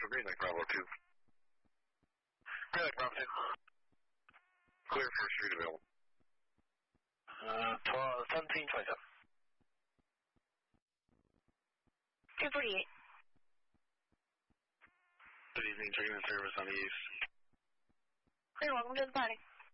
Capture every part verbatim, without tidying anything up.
for Green Lake Bravo two. Green Lake Bravo two. Clear for street available. Uh, twelve, seventeen twenty-seven. two forty-eight. Good evening, checking in service on the east. Clear, welcome to the party.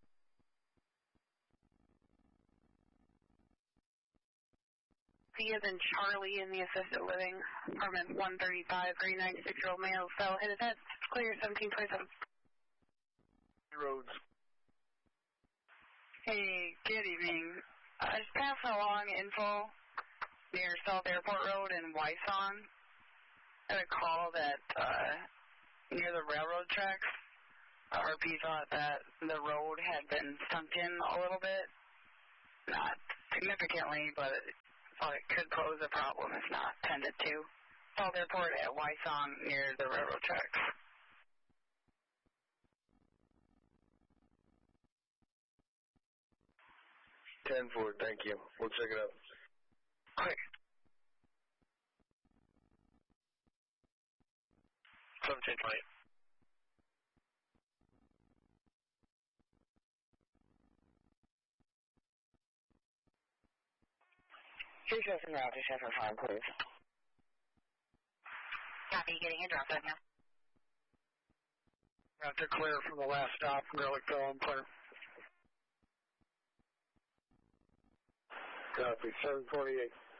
C is in Charlie in the assisted living, apartment one thirty-five, three ninety-six-year-old male fell, hit his head. Clear, seventeen twenty-seven. Roads. Hey, good evening. I just passed along info near South Airport Road in Wysong. I had a call that uh, near the railroad tracks, R P thought that the road had been sunk in a little bit. Not significantly, but thought it could pose a problem if not tended to. South Airport at Wysong near the railroad tracks. ten four, thank you. We'll check it out. Quick. seventeen twenty. Two seven route to seven five, please. Copy, getting a drop right now. Route to clear from the last stop, Garlicville and clear. Copy, seven forty-eight.